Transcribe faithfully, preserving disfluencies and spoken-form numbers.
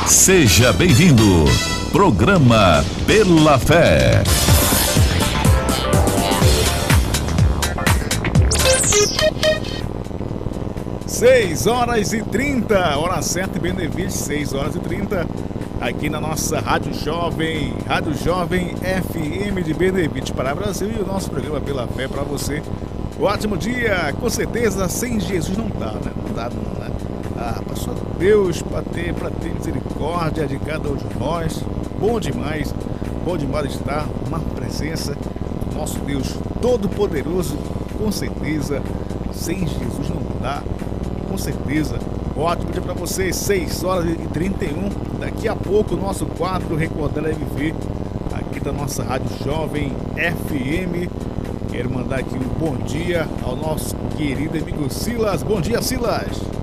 Seja bem-vindo. Programa Pela Fé. seis horas e trinta, hora certa e Benevite, seis horas e trinta, aqui na nossa Rádio Jovem, Rádio Jovem F M de Benevite para o Brasil, e o nosso programa Pela Fé para você. Ótimo dia, com certeza sem Jesus não dá, né? Não dá não, né? Ah, passou Deus para ter, para ter misericórdia de cada um de nós. Bom demais, bom demais estar na presença do nosso Deus Todo-Poderoso. Com certeza, sem Jesus não dá, com certeza. Ótimo dia para vocês, seis horas e trinta e um. Daqui a pouco o nosso quadro Recordando a M V, aqui da nossa Rádio Jovem F M. Quero mandar aqui um bom dia ao nosso querido amigo Silas. Bom dia, Silas.